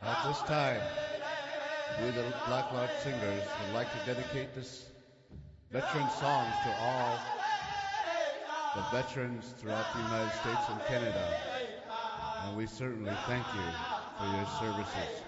At this time, we the Black Lodge Singers would like to dedicate this veteran songs to all the veterans throughout the United States and Canada. And we certainly thank you for your services.